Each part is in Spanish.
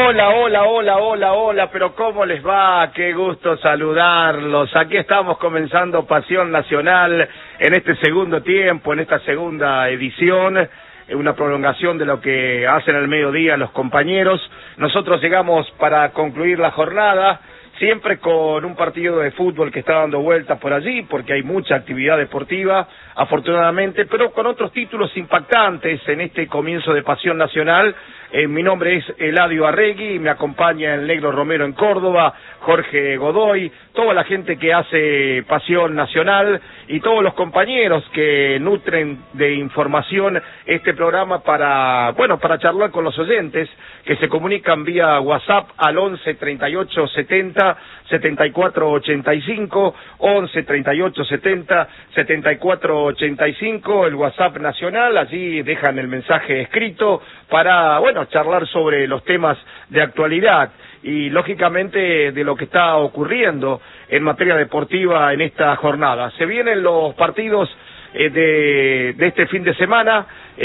Hola, hola, hola, hola, hola, pero ¿cómo les va? Qué gusto saludarlos. Aquí estamos comenzando Pasión Nacional en este segundo tiempo, en esta segunda edición, una prolongación de lo que hacen al mediodía los compañeros. Nosotros llegamos para concluir la jornada, siempre con un partido de fútbol que está dando vueltas por allí, porque hay mucha actividad deportiva, afortunadamente, pero con otros títulos impactantes en este comienzo de Pasión Nacional. Mi nombre es Eladio Arregui, me acompaña el Negro Romero en Córdoba, Jorge Godoy, toda la gente que hace Pasión Nacional y todos los compañeros que nutren de información este programa para charlar con los oyentes que se comunican vía WhatsApp al 11 38 70 74 85, 11 38 70 74 85, el WhatsApp nacional. Allí dejan el mensaje escrito para, charlar sobre los temas de actualidad y, lógicamente, de lo que está ocurriendo en materia deportiva en esta jornada. Se vienen los partidos de este fin de semana,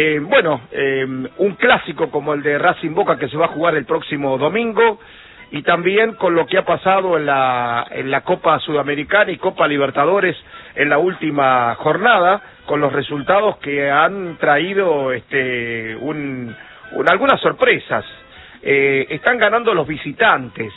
un clásico como el de Racing Boca, que se va a jugar el próximo domingo, y también con lo que ha pasado en la Copa Sudamericana y Copa Libertadores en la última jornada, con los resultados que han traído algunas sorpresas. Están ganando los visitantes,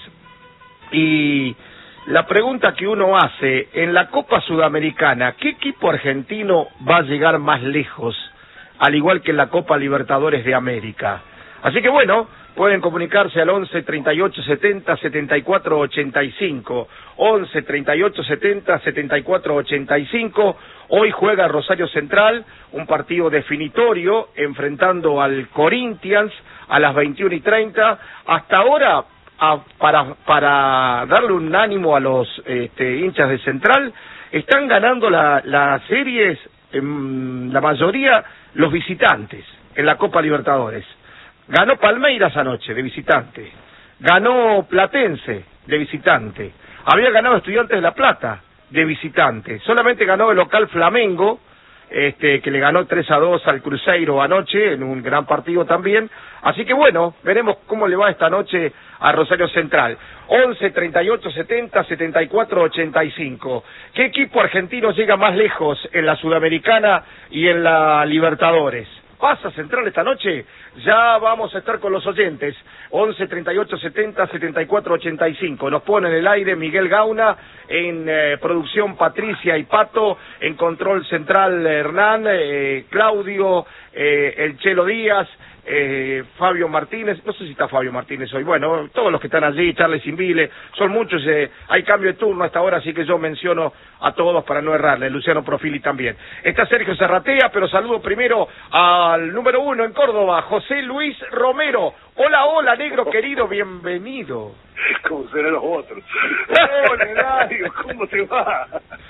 y la pregunta que uno hace, en la Copa Sudamericana, ¿qué equipo argentino va a llegar más lejos, al igual que en la Copa Libertadores de América? Así que pueden comunicarse al 11 38 70 74 85, 11 38 70 74 85. Hoy juega Rosario Central, un partido definitorio, enfrentando al Corinthians a las 21:30. Hasta ahora, para darle un ánimo a los hinchas de Central, están ganando las series, la mayoría, los visitantes en la Copa Libertadores. Ganó Palmeiras anoche, de visitante. Ganó Platense, de visitante. Había ganado Estudiantes de La Plata, de visitante. Solamente ganó el local Flamengo, que le ganó 3-2 al Cruzeiro anoche, en un gran partido también. Así que veremos cómo le va esta noche a Rosario Central. 11 38 70 74 85. ¿Qué equipo argentino llega más lejos en la Sudamericana y en la Libertadores? ¿Pasa Central esta noche? Ya vamos a estar con los oyentes. 11 38 70 74 85. Nos pone en el aire Miguel Gauna, en producción Patricia y Pato, en control central Hernán, Claudio, el Chelo Díaz, Fabio Martínez. No sé si está Fabio Martínez hoy. Todos los que están allí, Charles Invile, son muchos. Hay cambio de turno hasta ahora, así que yo menciono a todos para no errarle. Luciano Profili también. Está Sergio Zarratea, pero saludo primero al número 1 en Córdoba, José Luis Romero. Hola, hola, negro querido, bienvenido. ¿Cómo serán los otros? Hola, Eladio, ¿cómo te va?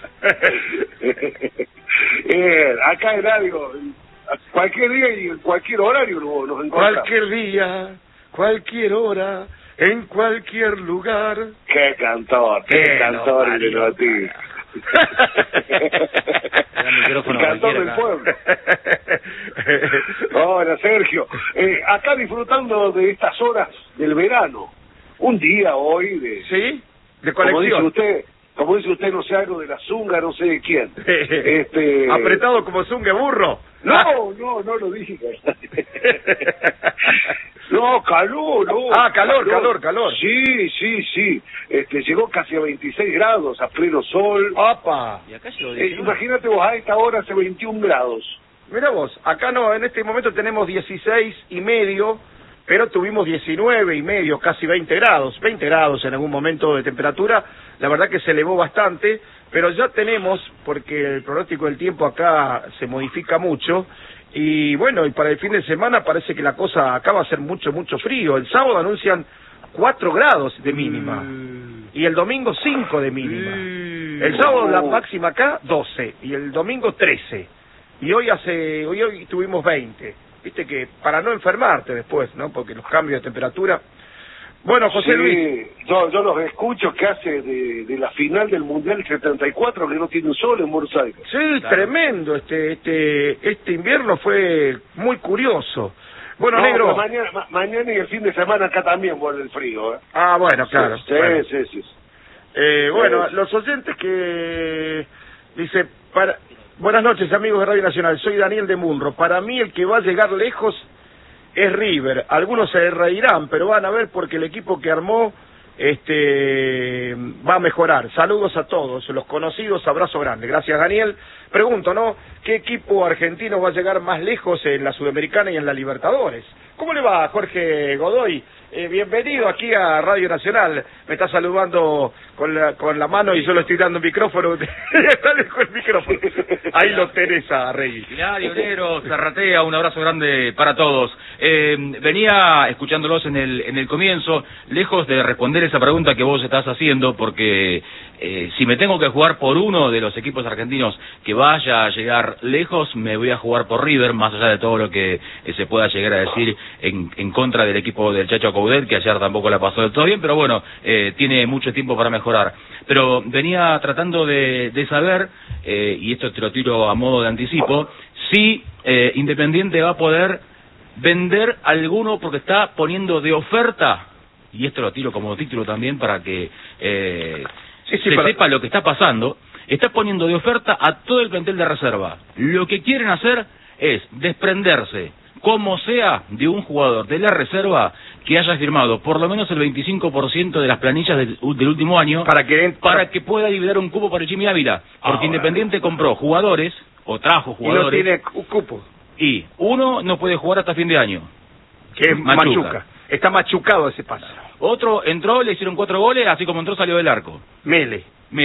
Acá, Eladio, cualquier día y en cualquier horario nos encontramos. Cualquier día, cualquier hora, en cualquier lugar. ¡Qué cantor! ¡Qué cantor el de Noticias! El cantor del pueblo. Hola, Sergio. Acá disfrutando de estas horas del verano. Un día hoy de... ¿Sí? De colección. Como dice usted, no sé, algo de la zunga, no sé de quién. Apretado como zunga burro. No lo dije. No, calor, no. Calor. Sí. Llegó casi a 26 grados, a pleno sol. ¡Opa! Y acá llegó 19. Imagínate vos, a esta hora hace 21 grados. Mira vos, acá no, en este momento tenemos 16,5, pero tuvimos 19,5, casi 20 grados. 20 grados en algún momento de temperatura. La verdad que se elevó bastante, pero ya tenemos, porque el pronóstico del tiempo acá se modifica mucho, y para el fin de semana parece que la cosa acá va a ser mucho frío. El sábado anuncian 4 grados de mínima, y el domingo 5 de mínima. El sábado la máxima acá 12, y el domingo 13, y hoy tuvimos 20. Viste que para no enfermarte después, ¿no? Porque los cambios de temperatura. José Luis. Yo los escucho que hace de la final del Mundial 74 que no tiene un sol en Buenos Aires. Sí, claro. Tremendo. Este invierno fue muy curioso. Bueno, no, negro. Mañana y el fin de semana acá también vuelve el frío, ¿eh? Ah, bueno, claro. Sí, bueno. sí. Bueno, los oyentes que dice, buenas noches amigos de Radio Nacional, soy Daniel de Munro. Para mí el que va a llegar lejos es River. Algunos se reirán, pero van a ver porque el equipo que armó va a mejorar. Saludos a todos, los conocidos, abrazo grande. Gracias, Daniel. Pregunto, ¿no? ¿Qué equipo argentino va a llegar más lejos en la Sudamericana y en la Libertadores? ¿Cómo le va, Jorge Godoy? Bienvenido aquí a Radio Nacional. Me está saludando con la mano y yo le estoy dando el micrófono. Está lejos el micrófono. Ahí lo tenés a Rey. Hilario, Negro, Zarratea, un abrazo grande para todos. Venía escuchándolos en el comienzo, lejos de responder esa pregunta que vos estás haciendo, porque si me tengo que jugar por uno de los equipos argentinos que vaya a llegar lejos, me voy a jugar por River, más allá de todo lo que se pueda llegar a decir en contra del equipo del Chacho Coudet, que ayer tampoco la pasó del todo bien, pero bueno, tiene mucho tiempo para mejorar. Pero venía tratando de saber, y esto te lo tiro a modo de anticipo, si Independiente va a poder vender alguno porque está poniendo de oferta, y esto lo tiro como título también para que sepa lo que está pasando. Está poniendo de oferta a todo el plantel de reserva. Lo que quieren hacer es desprenderse, como sea, de un jugador de la reserva que haya firmado por lo menos el 25% de las planillas del último año para que pueda liberar un cupo para el Jimmy Ávila. Porque Independiente compró jugadores, o trajo jugadores. Y no tiene un cupo. Y uno no puede jugar hasta fin de año. Que es Machuca. Está machucado ese paso. Otro entró, le hicieron 4 goles, así como entró salió del arco. Mele.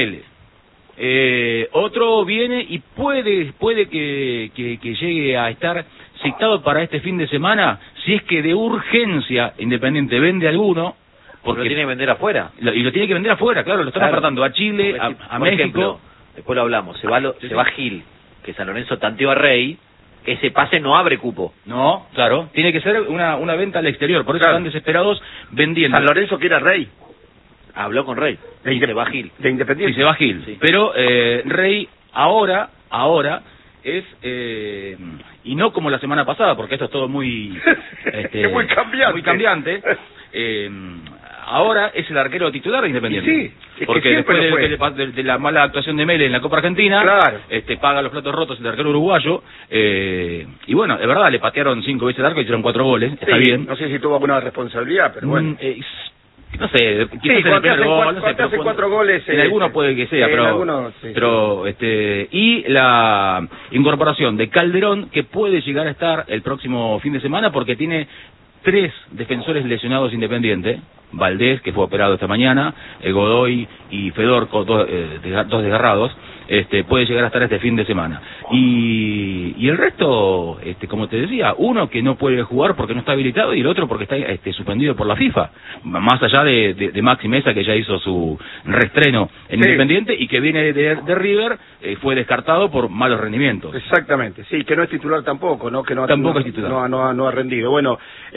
Otro viene y puede que llegue a estar citado para este fin de semana, si es que de urgencia Independiente vende alguno, porque lo tiene que vender afuera. Y lo tiene que vender afuera, claro, lo están apartando a Chile, a México. Ejemplo, después lo hablamos, se va Gil, que San Lorenzo tanteó a Rey, ese pase no abre cupo. No, claro, tiene que ser una venta al exterior, por eso están desesperados vendiendo. San Lorenzo quiere a Rey. Habló con Rey, y se va Gil. De Independiente. Y se va Gil, sí. Pero Rey ahora es, y no como la semana pasada, porque esto es todo muy... muy cambiante. Ahora es el arquero titular de Independiente. Sí, porque después de la mala actuación de Mele en la Copa Argentina, claro, paga los platos rotos el arquero uruguayo, y bueno, de verdad, le patearon 5 veces el arco y hicieron 4 goles, está bien. No sé si tuvo alguna responsabilidad, pero bueno. No sé, quizás en el primer gol, no sé, pero 4 goles, en algunos puede que sea, pero y la incorporación de Calderón, que puede llegar a estar el próximo fin de semana, porque tiene 3 defensores lesionados Independiente, Valdés, que fue operado esta mañana, Godoy y Fedorco, dos desgarrados, puede llegar a estar este fin de semana. Y el resto, como te decía, uno que no puede jugar porque no está habilitado y el otro porque está suspendido por la FIFA, más allá de Maxi Mesa, que ya hizo su reestreno en Independiente y que viene de River, fue descartado por malos rendimientos. Exactamente, sí, que no es titular tampoco, ¿no? Que tampoco es titular. No ha rendido. Bueno,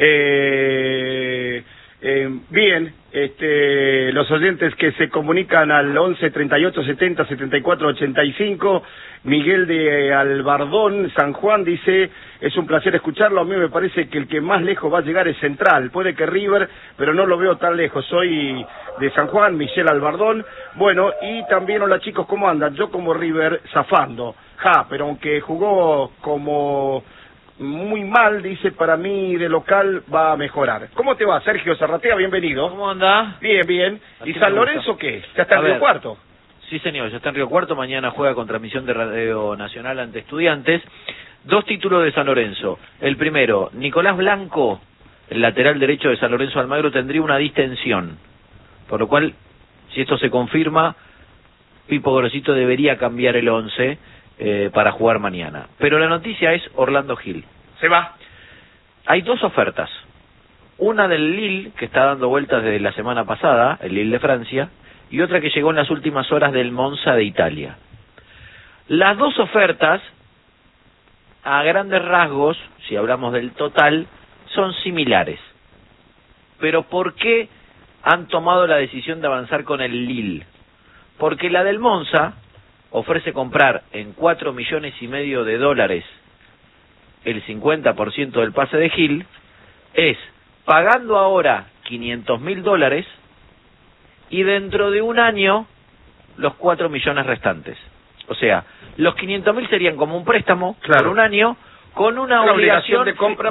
bien, los oyentes que se comunican al 11 38 70 74 85, Miguel de Albardón, San Juan, dice, es un placer escucharlo, a mí me parece que el que más lejos va a llegar es Central, puede que River, pero no lo veo tan lejos, soy de San Juan, Michelle Albardón. Bueno, y también, hola chicos, ¿cómo andan? Yo como River, zafando, pero aunque jugó como... muy mal, dice, para mí de local va a mejorar. ¿Cómo te va, Sergio Zarratea? Bienvenido. ¿Cómo anda? Bien. ¿Y San Lorenzo qué? ¿Ya está en Río Cuarto? Sí, señor, ya está en Río Cuarto. Mañana juega con transmisión de Radio Nacional ante Estudiantes. 2 títulos de San Lorenzo. El primero, Nicolás Blanco, el lateral derecho de San Lorenzo Almagro, tendría una distensión. Por lo cual, si esto se confirma, Pipo Gorosito debería cambiar el 11 para jugar mañana. Pero la noticia es Orlando Gil. Se va. Hay 2 ofertas. Una del Lille, que está dando vueltas desde la semana pasada, el Lille de Francia, y otra que llegó en las últimas horas del Monza de Italia. Las 2 ofertas, a grandes rasgos, si hablamos del total, son similares. Pero ¿por qué han tomado la decisión de avanzar con el Lille? Porque la del Monza ofrece comprar en $4,5 millones el 50% del pase de Gil, es pagando ahora $500.000 y dentro de un año los 4 millones restantes. O sea, los 500.000 serían como un préstamo por un año con una obligación de compra,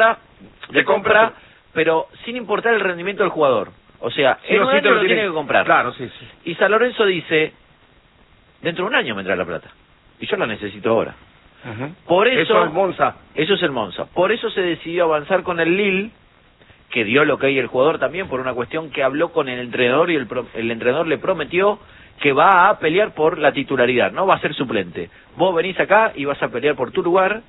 pero sin importar el rendimiento del jugador. O sea, en un año lo tiene que comprar. Claro, sí. Y San Lorenzo dice, dentro de un año me entra la plata. Y yo la necesito ahora. Por eso es el Monza. Eso es el Monza. Por eso se decidió avanzar con el Lille, que dio lo que hay el jugador también, por una cuestión que habló con el entrenador y el entrenador le prometió que va a pelear por la titularidad, no va a ser suplente. Vos venís acá y vas a pelear por tu lugar,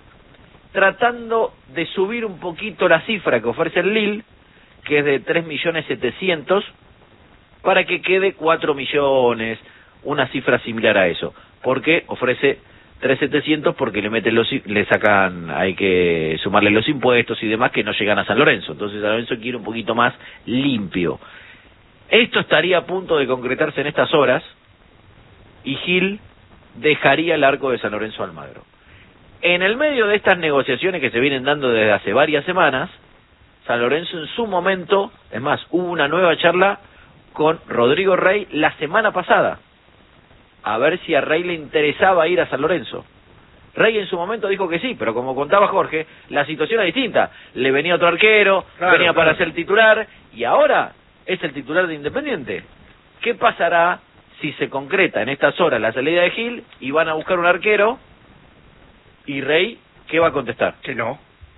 tratando de subir un poquito la cifra que ofrece el Lille, que es de 3.700.000, para que quede 4 millones, una cifra similar a eso, porque ofrece 3.700.000 porque le sacan, hay que sumarle los impuestos y demás que no llegan a San Lorenzo. Entonces San Lorenzo quiere un poquito más limpio. Esto estaría a punto de concretarse en estas horas y Gil dejaría el arco de San Lorenzo Almagro. En el medio de estas negociaciones que se vienen dando desde hace varias semanas, San Lorenzo en su momento, es más, hubo una nueva charla con Rodrigo Rey la semana pasada, a ver si a Rey le interesaba ir a San Lorenzo. Rey en su momento dijo que sí, pero como contaba Jorge, la situación es distinta. Le venía otro arquero, venía para ser titular, y ahora es el titular de Independiente. ¿Qué pasará si se concreta en estas horas la salida de Gil y van a buscar un arquero? ¿Y Rey qué va a contestar? Que no.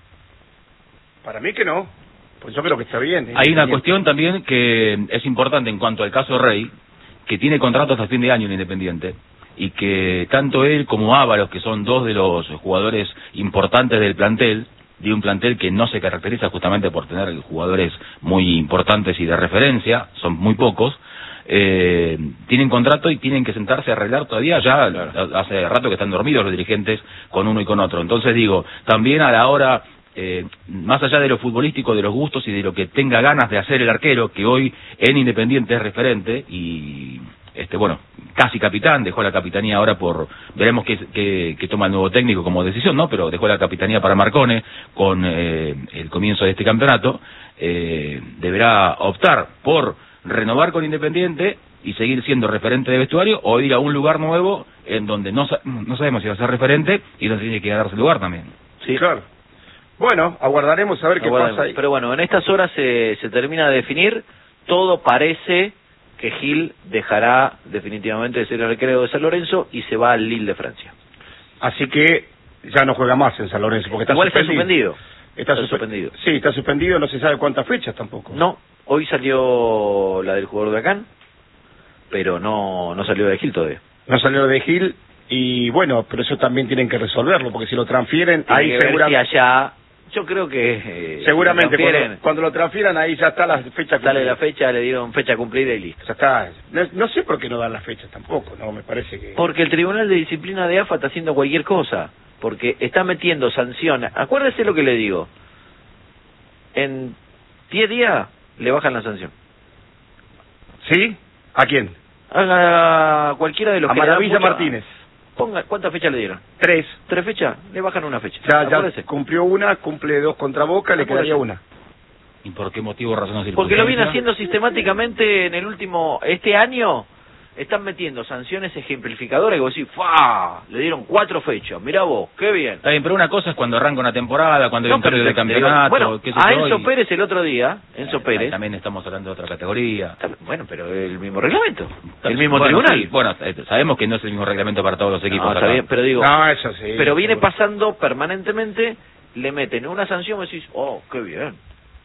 Para mí que no. Pues yo creo que está bien. Hay una cuestión también que es importante en cuanto al caso Rey, que tiene contrato hasta fin de año en Independiente, y que tanto él como Ábalos, que son dos de los jugadores importantes del plantel, de un plantel que no se caracteriza justamente por tener jugadores muy importantes y de referencia, son muy pocos, tienen contrato y tienen que sentarse a arreglar todavía, ya hace rato que están dormidos los dirigentes con uno y con otro. Entonces digo, también a la hora, más allá de lo futbolístico, de los gustos y de lo que tenga ganas de hacer el arquero, que hoy en Independiente es referente y bueno, casi capitán, dejó la capitanía ahora veremos qué toma el nuevo técnico como decisión, ¿no? Pero dejó la capitanía para Marcone con el comienzo de este campeonato, deberá optar por renovar con Independiente y seguir siendo referente de vestuario, o ir a un lugar nuevo en donde no sabemos si va a ser referente y donde tiene que darse lugar también. Sí, claro. Bueno, aguardaremos a ver qué pasa ahí. Pero bueno, en estas horas se termina de definir, todo parece que Gil dejará definitivamente de ser el arquero de San Lorenzo y se va al Lille de Francia. Así que ya no juega más en San Lorenzo, porque igual está suspendido. Está suspendido. Sí, está suspendido, no se sabe cuántas fechas tampoco. No, hoy salió la del jugador de Acán, pero no salió de Gil todavía. No salió de Gil, y bueno, pero eso también tienen que resolverlo, porque si lo transfieren, tiene ahí seguramente allá. Yo creo que seguramente cuando lo transfieran ahí ya está la fecha cumplida. Sale la fecha, le dieron fecha cumplida y listo. Ya está. No sé por qué no dan las fechas tampoco, no me parece que... Porque el Tribunal de Disciplina de AFA está haciendo cualquier cosa, porque está metiendo sanciones. Acuérdese lo que le digo. En 10 días le bajan la sanción. ¿Sí? ¿A quién? A cualquiera de los que Maravilla Martínez. ¿Cuántas fechas le dieron? 3. ¿3 fechas? Le bajan una fecha. Ya cumplió una, cumple 2 contra Boca, le quedaría una. ¿Y por qué motivo, razón o circunstancia? Porque lo viene haciendo sistemáticamente en este año. Están metiendo sanciones ejemplificadoras y vos decís, ¡fa! Le dieron 4 fechas, mirá vos, qué bien. Está bien, pero una cosa es cuando arranca una temporada, cuando hay un cambio de campeonato... Bueno, a Enzo Pérez el otro día, Pérez... También estamos hablando de otra categoría. Bueno, pero el mismo reglamento, el mismo tribunal. Sí, bueno, sabemos que no es el mismo reglamento para todos los equipos. No, está bien, pero digo... No, eso sí. Pero viene pasando permanentemente, le meten una sanción y decís, ¡oh, qué bien!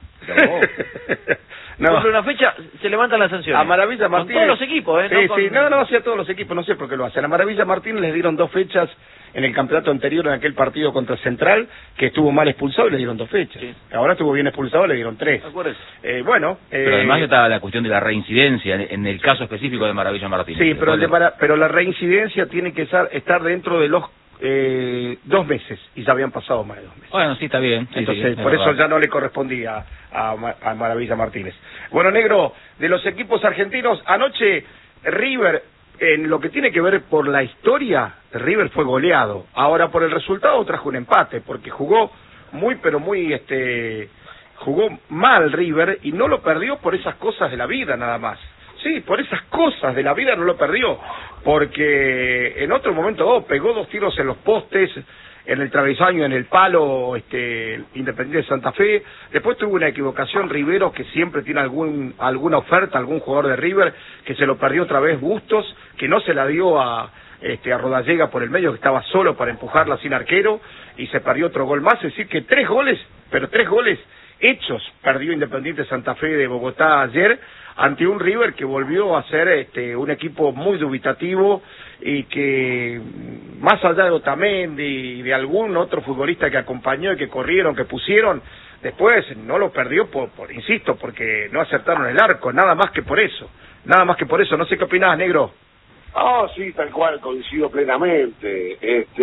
No. Cumple una fecha, se levanta la sanción. A Maravilla Martínez. Con todos los equipos, Sí, sí, a todos los equipos, no sé por qué lo hacen. A Maravilla Martínez les dieron 2 fechas en el campeonato anterior, en aquel partido contra Central, que estuvo mal expulsado y le dieron 2 fechas. Sí. Ahora estuvo bien expulsado, le dieron 3. Bueno. Pero además está la cuestión de la reincidencia, en el caso específico de Maravilla Martínez. Sí, pero la reincidencia tiene que estar dentro de los 2 meses, y ya habían pasado más de 2 meses. Bueno, sí, está bien. Entonces, por eso ya no le correspondía a Maravilla Martínez. Bueno, Negro, de los equipos argentinos, anoche River, en lo que tiene que ver por la historia, River fue goleado. Ahora, por el resultado trajo un empate, porque jugó muy jugó mal River y no lo perdió por esas cosas de la vida nada más. Sí, por esas cosas de la vida no lo perdió, porque en otro momento pegó 2 tiros en los postes, en el travesaño, en el palo, Independiente de Santa Fe. Después tuvo una equivocación Rivero, que siempre tiene alguna oferta, algún jugador de River, que se lo perdió otra vez Bustos, que no se la dio a Rodallega por el medio, que estaba solo para empujarla sin arquero, y se perdió otro gol más. Es decir, que 3 goles, pero 3 goles hechos perdió Independiente Santa Fe de Bogotá ayer, ante un River que volvió a ser un equipo muy dubitativo, y que más allá de Otamendi y de algún otro futbolista que acompañó y que corrieron, que pusieron, después no lo perdió insisto, porque no acertaron el arco, nada más que por eso. No sé qué opinás, negro. Sí, tal cual, coincido plenamente.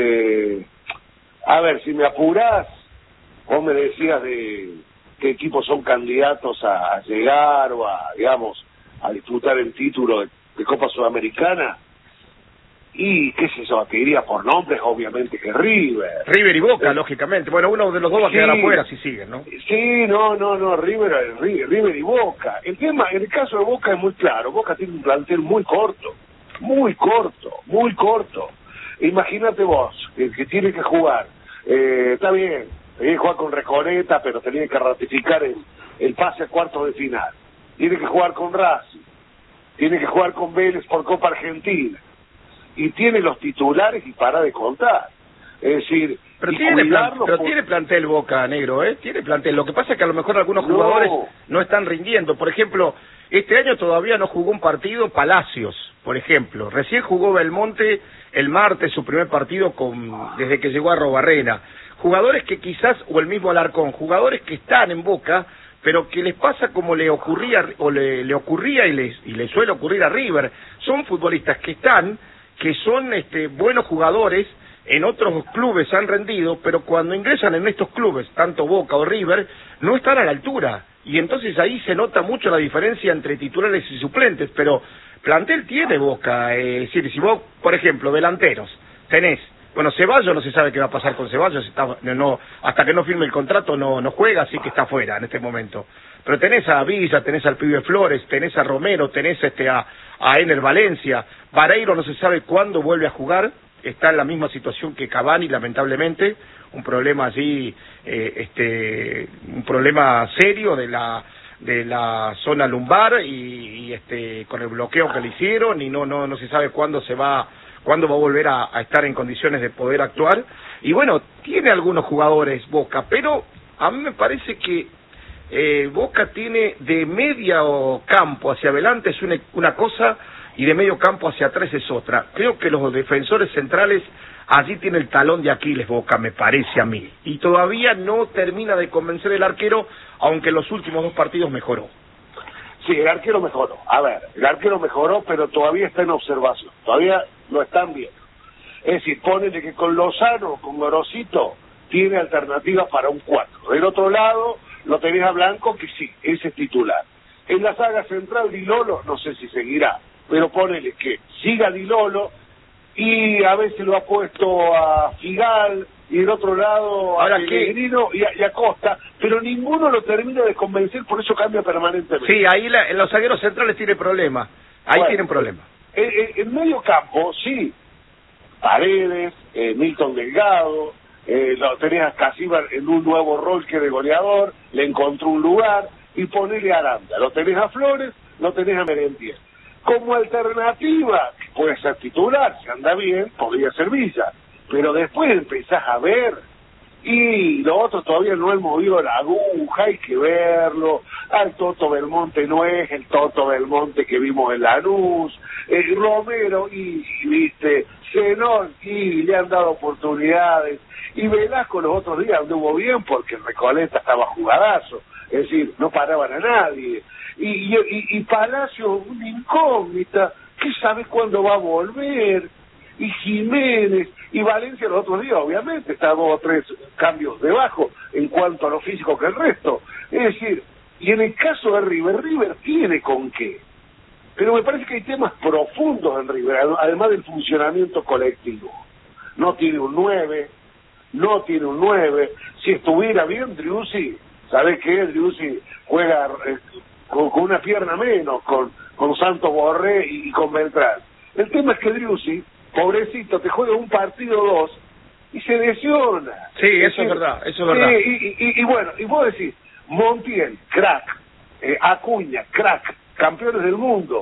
A ver, si me apurás, vos me decías de qué equipos son candidatos a llegar o digamos, a disputar el título de Copa Sudamericana. Y, qué sé yo, te diría por nombres, obviamente que River. River y Boca, lógicamente. Bueno, uno de los dos va a quedar afuera si siguen, ¿no? Sí, no, River y Boca. El tema, en el caso de Boca es muy claro. Boca tiene un plantel muy corto. Imagínate vos, que tiene que jugar. Está bien, tiene que jugar con Recoleta, pero tenía que ratificar el pase a cuartos de final. Tiene que jugar con Racing. Tiene que jugar con Vélez por Copa Argentina. Y tiene los titulares y para de contar. Es decir, pero tiene plantel Boca, negro, tiene plantel. Lo que pasa es que a lo mejor algunos jugadores no están rindiendo. Por ejemplo, este año todavía no jugó un partido Palacios, por ejemplo. Recién jugó Belmonte el martes su primer partido desde que llegó a Arrobarrena. Jugadores que quizás, o el mismo Alarcón, jugadores que están en Boca, pero que les pasa como le ocurría y le suele ocurrir a River. Son futbolistas que son buenos jugadores, en otros clubes han rendido, pero cuando ingresan en estos clubes, tanto Boca o River, no están a la altura, y entonces ahí se nota mucho la diferencia entre titulares y suplentes. Pero plantel tiene Boca, es decir, si vos, por ejemplo, delanteros, tenés, Ceballos, no se sabe qué va a pasar con Ceballos, hasta que no firme el contrato no juega, así que está fuera en este momento. Pero tenés a Villa, tenés al pibe Flores, tenés a Romero, tenés a Ener Valencia. Vareiro no se sabe cuándo vuelve a jugar, está en la misma situación que Cavani, lamentablemente, un problema allí, un problema serio de la zona lumbar, y con el bloqueo que le hicieron, y no se sabe cuándo va a volver a estar en condiciones de poder actuar. Y bueno, tiene algunos jugadores Boca, pero a mí me parece que Boca tiene de medio campo hacia adelante es una cosa, y de medio campo hacia atrás es otra. Creo que los defensores centrales, allí tiene el talón de Aquiles Boca, me parece a mí. Y todavía no termina de convencer el arquero, aunque en los últimos 2 partidos mejoró. Sí, el arquero mejoró. A ver, el arquero mejoró, pero todavía está en observación. Todavía lo están viendo. Es decir, ponele que con Lozano, con Gorosito, tiene alternativas para un 4. Del otro lado, lo tenés a Blanco, que sí, ese es titular. En la saga central, Di Lolo, no sé si seguirá, pero ponele que siga Di Lolo, y a veces lo ha puesto a Figal, y del otro lado a Pellegrino y a Costa, pero ninguno lo termina de convencer, por eso cambia permanentemente. Sí, ahí en los zagueros centrales tiene problemas, tienen problemas. En medio campo, sí, Paredes, Milton Delgado, lo tenés a Casíbar en un nuevo rol que de goleador, le encontró un lugar, y ponele a Aranda, lo tenés a Flores, lo tenés a Merentiel. Como alternativa, puede ser titular, si anda bien, podría ser Villa, pero después empezás a ver, y lo otro todavía no han movido la aguja, hay que verlo. Al Toto Belmonte no es el Toto Belmonte que vimos en Lanús, Romero Zenón, y le han dado oportunidades, y Velasco los otros días anduvo bien porque el Recoleta estaba jugadazo, es decir, no paraban a nadie, y Palacio una incógnita, ¿qué sabe cuándo va a volver? Y Jiménez y Valencia los otros días, obviamente, está 2 o 3 cambios debajo en cuanto a lo físico que el resto. Es decir, y en el caso de River tiene con qué. Pero me parece que hay temas profundos en River, además del funcionamiento colectivo. No tiene un 9. Si estuviera bien Driussi, ¿sabés qué? Driussi juega con una pierna menos, con Santos Borré y con Beltrán. El tema es que Driussi, pobrecito, te juega un partido o dos y se lesiona. Sí, eso es verdad, eso es verdad. Y bueno, y vos decís, Montiel, crack, Acuña, crack, campeones del mundo,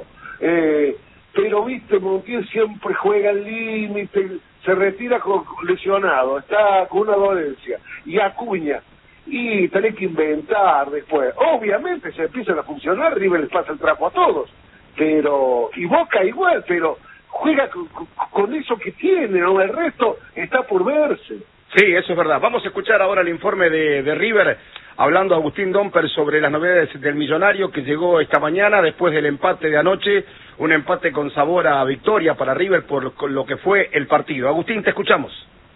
pero viste, Montiel siempre juega al límite, se retira lesionado, está con una dolencia, y Acuña, y tenés que inventar después. Obviamente se empiezan a funcionar, River les pasa el trapo a todos, pero, y Boca igual, pero juega con eso que tiene, ¿no? El resto está por verse. Sí, eso es verdad. Vamos a escuchar ahora el informe de River, hablando Agustín Domper sobre las novedades del Millonario que llegó esta mañana después del empate de anoche, un empate con sabor a victoria para River por lo que fue el partido. Agustín, te escuchamos.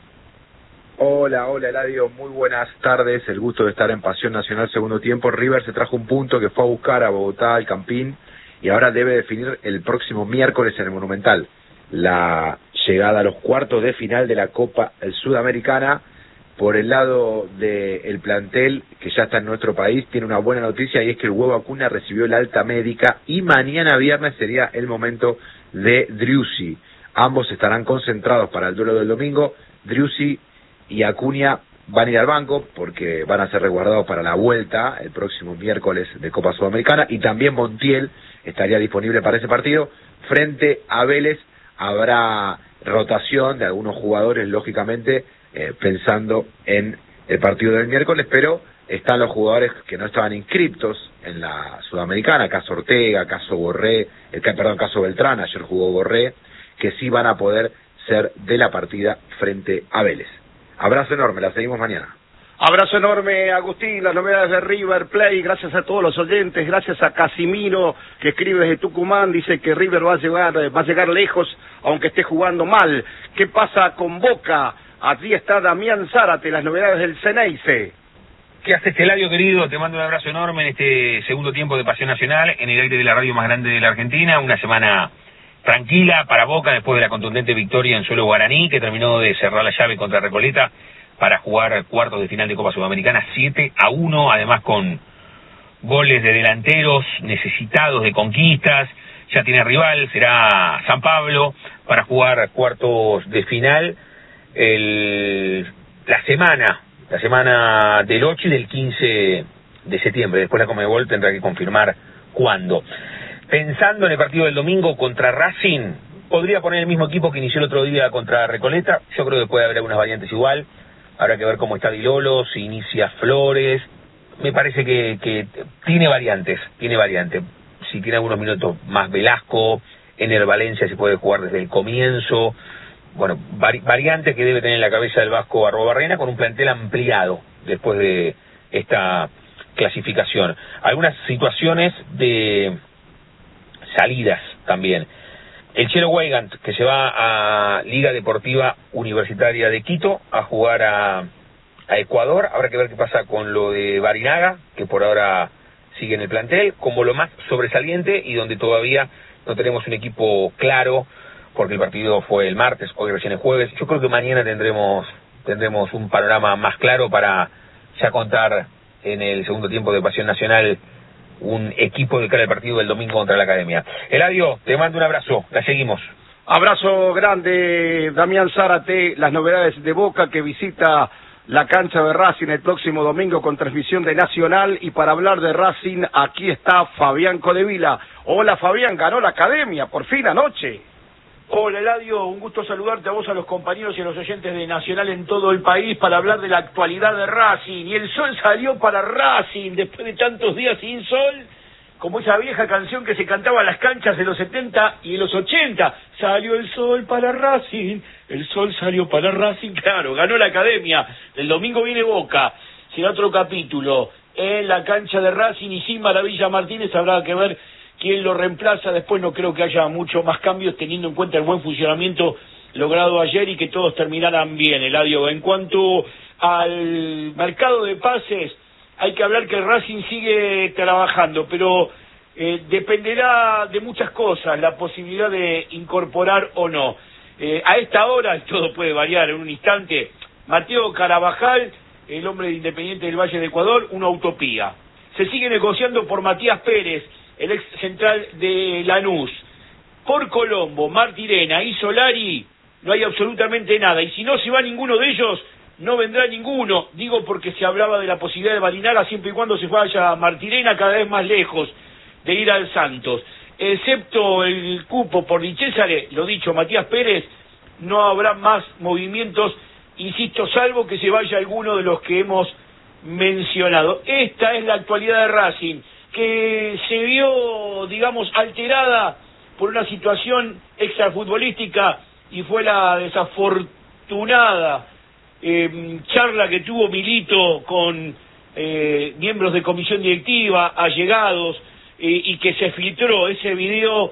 Hola Eladio, muy buenas tardes, el gusto de estar en Pasión Nacional segundo tiempo. River se trajo un punto que fue a buscar a Bogotá, al Campín, y ahora debe definir el próximo miércoles en el Monumental la llegada a los cuartos de final de la Copa Sudamericana. Por el lado del plantel que ya está en nuestro país, tiene una buena noticia, y es que el Huevo Acuña recibió el alta médica y mañana viernes sería el momento de Driussi. Ambos estarán concentrados para el duelo del domingo. Driussi y Acuña van a ir al banco porque van a ser resguardados para la vuelta el próximo miércoles de Copa Sudamericana, y también Montiel estaría disponible para ese partido. Frente a Vélez habrá rotación de algunos jugadores, lógicamente, pensando en el partido del miércoles, pero están los jugadores que no estaban inscriptos en la Sudamericana, caso Ortega, caso Borré, caso Beltrán, ayer jugó Borré, que sí van a poder ser de la partida frente a Vélez. Abrazo enorme, la seguimos mañana. Abrazo enorme, Agustín, las novedades de River Plate, gracias a todos los oyentes, gracias a Casimiro, que escribe desde Tucumán, dice que River va a llegar lejos, aunque esté jugando mal. ¿Qué pasa con Boca? Allí está Damián Zárate, las novedades del Ceneice. ¿Qué haces, Eladio, querido? Te mando un abrazo enorme en este segundo tiempo de Pasión Nacional, en el aire de la radio más grande de la Argentina. Una semana tranquila para Boca después de la contundente victoria en suelo guaraní, que terminó de cerrar la llave contra Recoleta para jugar cuartos de final de Copa Sudamericana 7-1, además con goles de delanteros necesitados de conquistas. Ya tiene rival, será San Pablo, para jugar cuartos de final la semana del 8 y del 15 de septiembre. Después la Conmebol tendrá que confirmar cuándo. Pensando en el partido del domingo contra Racing, podría poner el mismo equipo que inició el otro día contra Recoleta. Yo creo que puede haber algunas variantes igual. Habrá que ver cómo está Di Lolo, si inicia Flores. Me parece que tiene variantes. Si tiene algunos minutos más Velasco, Ener Valencia se puede jugar desde el comienzo. Bueno, variantes que debe tener en la cabeza del Vasco Arrobarrena, con un plantel ampliado después de esta clasificación. Algunas situaciones de salidas también. El Chelo Weigand, que se va a Liga Deportiva Universitaria de Quito a jugar a Ecuador. Habrá que ver qué pasa con lo de Barinaga, que por ahora sigue en el plantel, como lo más sobresaliente y donde todavía no tenemos un equipo claro, porque el partido fue el martes, hoy recién es jueves. Yo creo que mañana tendremos un panorama más claro para ya contar en el segundo tiempo de Pasión Nacional un equipo de cara al partido del domingo contra la Academia. Eladio, te mando un abrazo, la seguimos. Abrazo grande, Damián Zárate, las novedades de Boca, que visita la cancha de Racing el próximo domingo con transmisión de Nacional. Y para hablar de Racing, aquí está Fabián Codevila. Hola Fabián, ganó la Academia, por fin anoche. Hola Eladio, un gusto saludarte a vos, a los compañeros y a los oyentes de Nacional en todo el país para hablar de la actualidad de Racing. Y el sol salió para Racing después de tantos días sin sol, como esa vieja canción que se cantaba en las canchas de los 70 y de los 80. Salió el sol para Racing, el sol salió para Racing, claro, ganó la Academia. El domingo viene Boca, será otro capítulo en la cancha de Racing, y sin Maravilla Martínez habrá que ver quién lo reemplaza. Después no creo que haya mucho más cambios, teniendo en cuenta el buen funcionamiento logrado ayer y que todos terminaran bien, Eladio. En cuanto al mercado de pases, hay que hablar que el Racing sigue trabajando, pero dependerá de muchas cosas, la posibilidad de incorporar o no. A esta hora, todo puede variar en un instante, Mateo Carabajal el hombre de Independiente del Valle de Ecuador, una utopía. Se sigue negociando por Matías Pérez, el ex central de Lanús. Por Colombo, Martirena y Solari no hay absolutamente nada. Y si no se va ninguno de ellos, no vendrá ninguno. Digo porque se hablaba de la posibilidad de Valinaga siempre y cuando se vaya Martirena cada vez más lejos de ir al Santos. Excepto el cupo por Di Cesare, lo dicho, Matías Pérez, no habrá más movimientos, insisto, salvo que se vaya alguno de los que hemos mencionado. Esta es la actualidad de Racing, que se vio, digamos, alterada por una situación extrafutbolística y fue la desafortunada charla que tuvo Milito con miembros de comisión directiva, allegados, y que se filtró ese video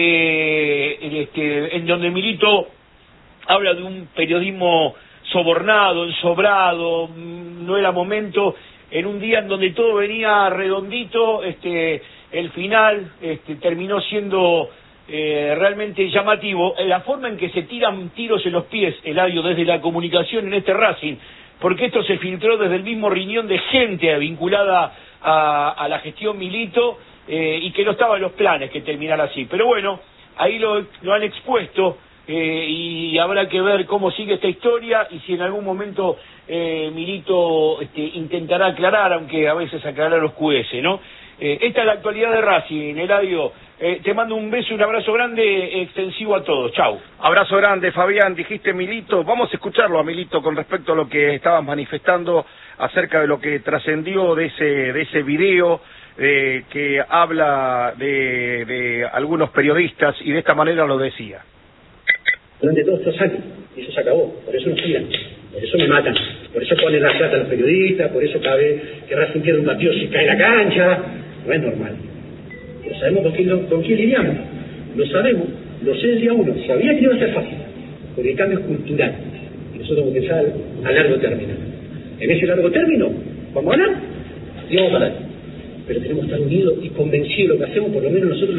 que en donde Milito habla de un periodismo sobornado, ensobrado, no era momento, en un día en donde todo venía redondito, el final terminó siendo realmente llamativo, la forma en que se tiran tiros en los pies, Eladio, desde la comunicación en este Racing, porque esto se filtró desde el mismo riñón de gente vinculada a la gestión Milito, y que no estaba en los planes que terminara así. Pero bueno, ahí lo han expuesto, y habrá que ver cómo sigue esta historia y si en algún momento Milito intentará aclarar, aunque a veces aclarar oscurece, ¿no? Esta es la actualidad de Racing, Eladio. Te mando un beso y un abrazo grande, extensivo a todos. Chau. Abrazo grande, Fabián. Dijiste Milito. Vamos a escucharlo a Milito con respecto a lo que estabas manifestando acerca de lo que trascendió de ese video que habla de algunos periodistas, y de esta manera lo decía. Durante todos estos años, y eso se acabó, por eso nos tiran, por eso me matan, por eso ponen la plata a los periodistas, por eso cada vez que Racing pierde un partido se cae la cancha, no es normal. Pero sabemos con quién lidiamos, lo sabemos, lo sé desde uno, sabía que iba a ser fácil, porque el cambio es cultural, y nosotros tenemos que pensar a largo término. En ese largo término, ¿vamos a ganar? Y vamos a ganar. Pero tenemos que estar unidos y convencidos de lo que hacemos, por lo menos nosotros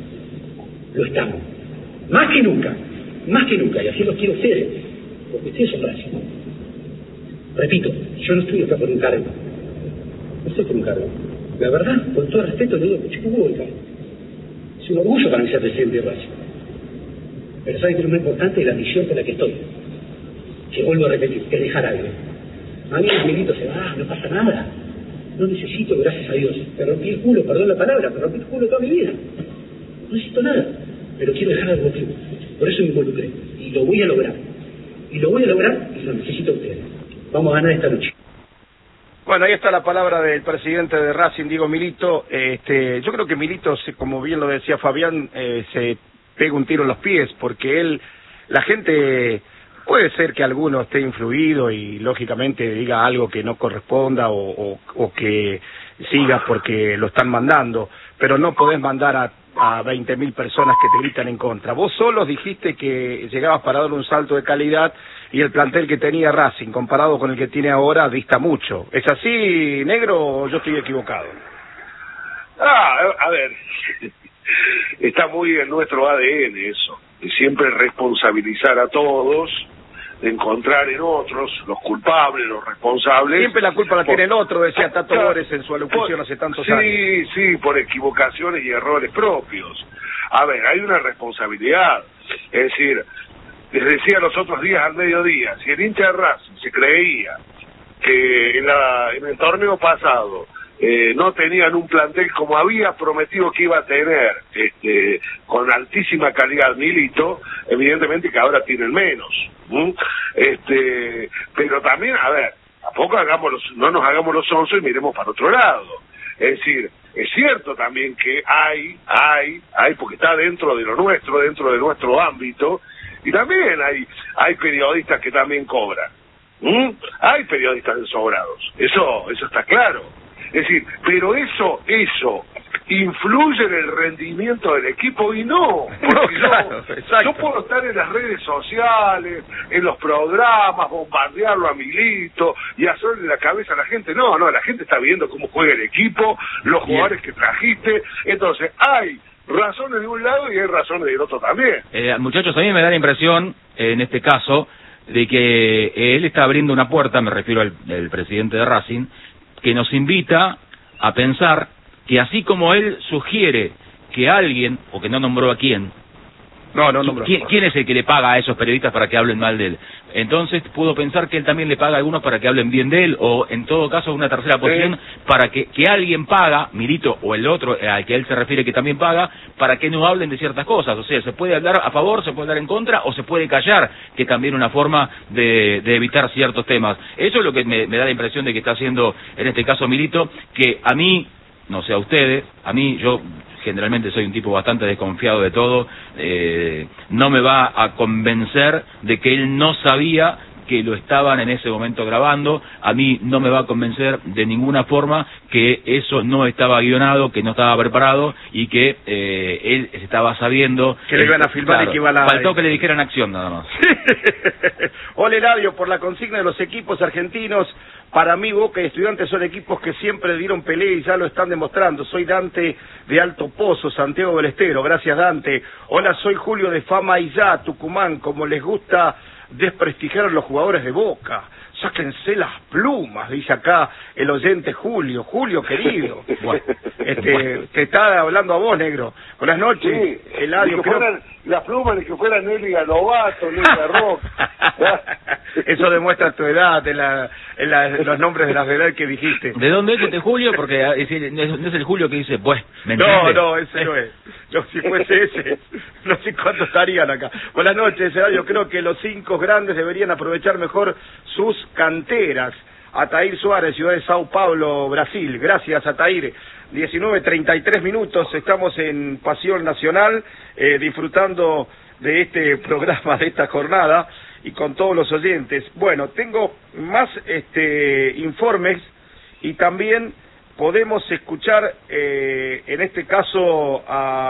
lo estamos. Más que nunca, y así los quiero ustedes, porque ustedes son Racing. Repito, yo no estoy acá por un cargo, no estoy por un cargo. La verdad, con todo respeto, le digo que chico hubo el cargo. Es un orgullo para mí ser presidente de Racing. Pero saben que lo más importante es la misión con la que estoy. Que vuelvo a repetir, es dejar algo. A mí el Milito se va, no pasa nada. No necesito, gracias a Dios. Me rompí el culo, perdón la palabra, me rompí el culo toda mi vida. No necesito nada, pero quiero dejar algo aquí. Por eso me involucré. Y lo voy a lograr. Y lo necesito a ustedes. Vamos a ganar esta noche. Bueno, ahí está la palabra del presidente de Racing, Diego Milito. Yo creo que Milito, como bien lo decía Fabián, se pega un tiro en los pies, porque la gente, puede ser que alguno esté influido y lógicamente diga algo que no corresponda o que siga porque lo están mandando, pero no podés mandar a 20.000 personas que te gritan en contra. Vos solos dijiste que llegabas para dar un salto de calidad y el plantel que tenía Racing comparado con el que tiene ahora dista mucho. ¿Es así, negro, o yo estoy equivocado? A ver, está muy en nuestro ADN eso, de siempre responsabilizar a todos, de encontrar en otros los culpables, los responsables. Siempre la culpa la tiene el otro, decía Tato Bores en su alocución hace tantos años. Sí, por equivocaciones y errores propios. A ver, hay una responsabilidad. Es decir, les decía los otros días al mediodía, si el hincha de Racing se creía que en el torneo pasado no tenían un plantel como había prometido que iba a tener, con altísima calidad Milito, evidentemente que ahora tienen menos. Pero también, a ver, tampoco no nos hagamos los onzos y miremos para otro lado. Es decir, es cierto también que hay, porque está dentro de lo nuestro, dentro de nuestro ámbito, y también hay periodistas que también cobran. Hay periodistas ensobrados, eso está claro. Es decir, pero eso influye en el rendimiento del equipo y no, porque yo puedo estar en las redes sociales, en los programas, bombardearlo a Milito y hacerle la cabeza a la gente. No, la gente está viendo cómo juega el equipo, los jugadores que trajiste. Entonces hay razones de un lado y hay razones del otro también. Muchachos, a mí me da la impresión, en este caso, de que él está abriendo una puerta, me refiero al presidente de Racing, que nos invita a pensar que así como él sugiere que alguien, o que no nombró a quién, no nombró. ¿Quién es el que le paga a esos periodistas para que hablen mal de él? Entonces puedo pensar que él también le paga a algunos para que hablen bien de él, o en todo caso una tercera posición para que alguien paga, Milito o el otro al que él se refiere que también paga, para que no hablen de ciertas cosas. O sea, se puede hablar a favor, se puede hablar en contra, o se puede callar, que también una forma de evitar ciertos temas. Eso es lo que me da la impresión de que está haciendo en este caso Milito, que a mí, no sé a ustedes, a mí, yo generalmente soy un tipo bastante desconfiado de todo, no me va a convencer de que él no sabía que lo estaban en ese momento grabando. A mí no me va a convencer de ninguna forma que eso no estaba guionado, que no estaba preparado y que él estaba sabiendo que le iban a filmar, claro, y que iban a... Faltó que le dijeran acción nada más. Hola Eladio, por la consigna de los equipos argentinos, para mí Boca y Estudiantes son equipos que siempre dieron pelea y ya lo están demostrando. Soy Dante de Alto Pozo, Santiago del Estero. Gracias, Dante. Hola, soy Julio de Fama y Ya, Tucumán. Como les gusta desprestigiar a los jugadores de Boca. Sáquense las plumas, dice acá el oyente Julio. Julio, querido. Bueno, te está hablando a vos, negro. Buenas noches, sí, Eladio. Que fueran las plumas, que fueran Nelly Galovato, Nelly Rock. Eso demuestra tu edad en los nombres de las edades que dijiste. ¿De dónde es este Julio? Porque no es el Julio que dice, pues, ¿me entiendes? No, ese no es. Yo, si fuese ese, no sé cuántos estarían acá. Buenas noches, Eladio. Creo que los 5 grandes deberían aprovechar mejor sus canteras. Atair Suárez, ciudad de Sao Paulo, Brasil. Gracias, Atair. 19:33 minutos, estamos en Pasión Nacional, disfrutando de este programa, de esta jornada, y con todos los oyentes. Bueno, tengo más informes, y también podemos escuchar, en este caso,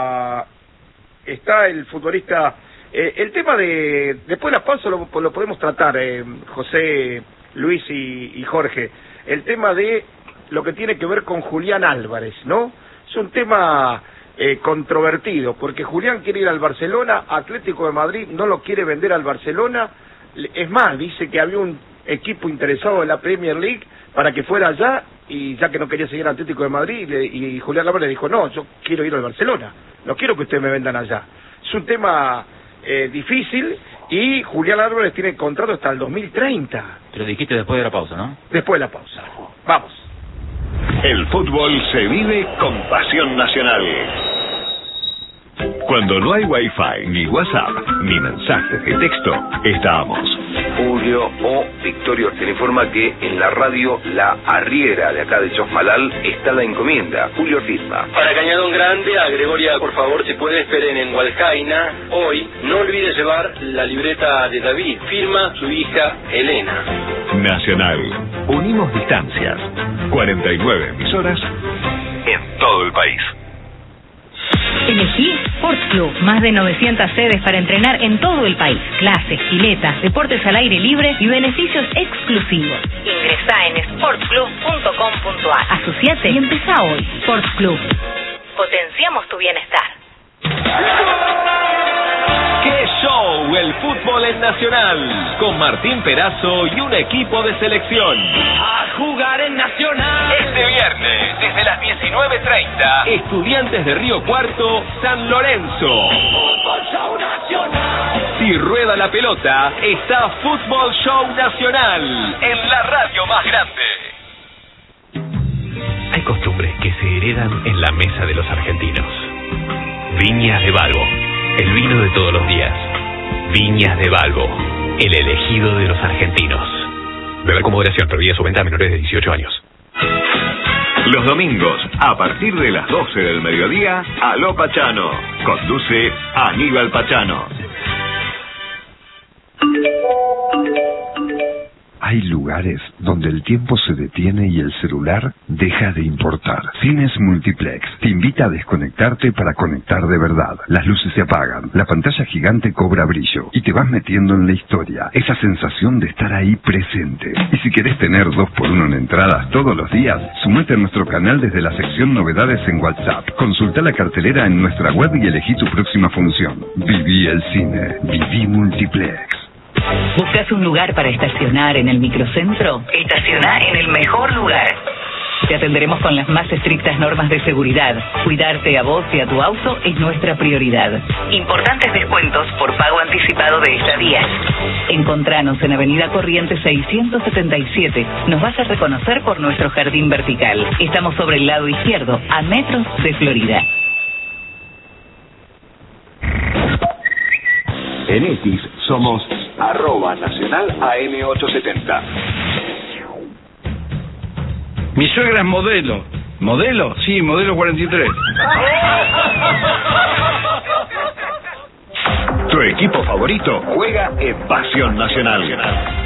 está el futbolista, el tema de, después de la pausa lo podemos tratar, José, Luis y Jorge, el tema de lo que tiene que ver con Julián Álvarez, ¿no? Es un tema controvertido, porque Julián quiere ir al Barcelona, Atlético de Madrid no lo quiere vender al Barcelona, es más, dice que había un equipo interesado en la Premier League para que fuera allá, y ya que no quería seguir al Atlético de Madrid, y Julián Álvarez dijo, no, yo quiero ir al Barcelona, no quiero que ustedes me vendan allá. Es un tema difícil, y Julián Álvarez tiene contrato hasta el 2030. Te lo dijiste después de la pausa, ¿no? Después de la pausa. Vamos. El fútbol se vive con Pasión Nacional. Cuando no hay Wi-Fi, ni WhatsApp, ni mensajes de texto, estamos. Julio o Victorio te informa que en la radio La Arriera de acá de Chosmalal está la encomienda. Julio firma. Para Cañadón Grande, a Gregoria, por favor, si puede, esperen en Hualcaina. Hoy, no olvide llevar la libreta de David. Firma su hija Elena. Nacional. Unimos distancias. 49 emisoras en todo el país. Elegí Sports Club, más de 900 sedes para entrenar en todo el país. Clases, piletas, deportes al aire libre y beneficios exclusivos. Ingresá en sportsclub.com.ar. Asociate y empezá hoy. Sports Club. Potenciamos tu bienestar. ¡Qué show! El fútbol en Nacional, con Martín Perazo y un equipo de selección. ¡A jugar en Nacional! Este viernes, desde las 19:30, Estudiantes de Río Cuarto, San Lorenzo. ¡Fútbol Show Nacional! Si rueda la pelota, está Fútbol Show Nacional, en la radio más grande. Hay costumbres que se heredan en la mesa de los argentinos. Viñas de Balbo, el vino de todos los días. Viñas de Balbo, el elegido de los argentinos. Beber con moderación, prohibida su venta a menores de 18 años. Los domingos, a partir de las 12 del mediodía, Aló Pachano. Conduce Aníbal Pachano. Hay lugares donde el tiempo se detiene y el celular deja de importar. Cines Multiplex te invita a desconectarte para conectar de verdad. Las luces se apagan, la pantalla gigante cobra brillo y te vas metiendo en la historia. Esa sensación de estar ahí presente. Y si querés tener 2x1 en entradas todos los días, sumate a nuestro canal desde la sección Novedades en WhatsApp. Consulta la cartelera en nuestra web y elegí tu próxima función. Viví el cine. Viví Multiplex. ¿Buscas un lugar para estacionar en el microcentro? Estaciona en el mejor lugar. Te atenderemos con las más estrictas normas de seguridad. Cuidarte a vos y a tu auto es nuestra prioridad. Importantes descuentos por pago anticipado de estadías. Encontranos en Avenida Corrientes 677. Nos vas a reconocer por nuestro jardín vertical. Estamos sobre el lado izquierdo, a metros de Florida. En X somos @Nacional AM870. Mi suegra es modelo. ¿Modelo? Sí, modelo 43. Tu equipo favorito juega en Pasión Nacional.